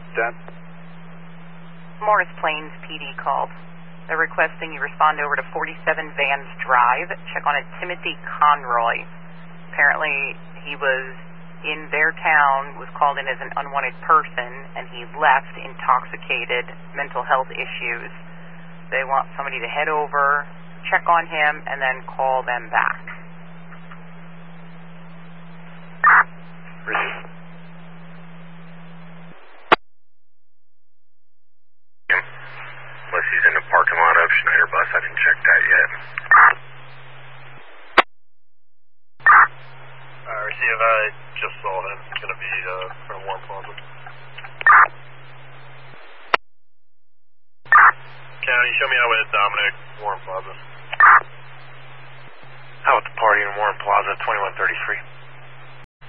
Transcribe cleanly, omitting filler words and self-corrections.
10. Morris Plains PD called. They're requesting you respond over to 47 Vans Drive. Check on a Timothy Conroy. Apparently he was in their town, was called in as an unwanted person, and he left intoxicated, mental health issues. They want somebody to head over, check on him, and then call them back. Receive. Unless he's in the parking lot of Schneider Bus, I didn't check that yet. Receive, I just saw him. It's going to be from Warren Plaza. County, show me how with Dominic, Warren Plaza. How at the party in Warren Plaza, 2133.